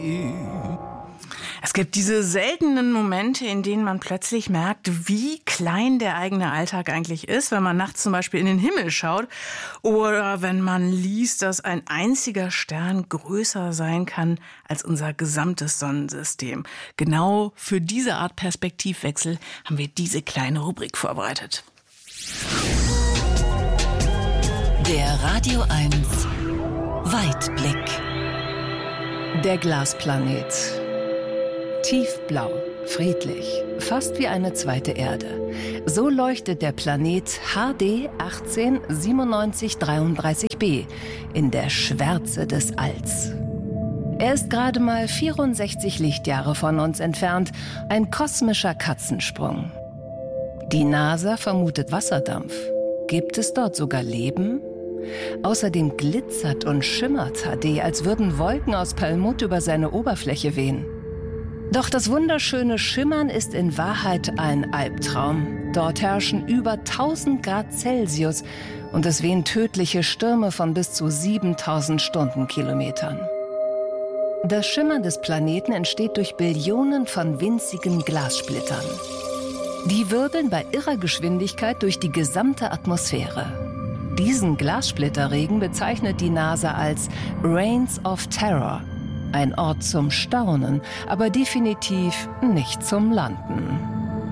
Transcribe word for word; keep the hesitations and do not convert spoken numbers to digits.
Es gibt diese seltenen Momente, in denen man plötzlich merkt, wie klein der eigene Alltag eigentlich ist, wenn man nachts zum Beispiel in den Himmel schaut oder wenn man liest, dass ein einziger Stern größer sein kann als unser gesamtes Sonnensystem. Genau für diese Art Perspektivwechsel haben wir diese kleine Rubrik vorbereitet. Der Radio eins Weitblick. Der Glasplanet. Tiefblau, friedlich, fast wie eine zweite Erde. So leuchtet der Planet H D achtzehn siebenundneunzig dreiunddreißig b in der Schwärze des Alls. Er ist gerade mal vierundsechzig Lichtjahre von uns entfernt, ein kosmischer Katzensprung. Die NASA vermutet Wasserdampf. Gibt es dort sogar Leben? Außerdem glitzert und schimmert H D, als würden Wolken aus Perlmutt über seine Oberfläche wehen. Doch das wunderschöne Schimmern ist in Wahrheit ein Albtraum. Dort herrschen über tausend Grad Celsius und es wehen tödliche Stürme von bis zu siebentausend Stundenkilometern. Das Schimmern des Planeten entsteht durch Billionen von winzigen Glassplittern. Die wirbeln bei irrer Geschwindigkeit durch die gesamte Atmosphäre. Diesen Glassplitterregen bezeichnet die NASA als Rains of Terror. Ein Ort zum Staunen, aber definitiv nicht zum Landen.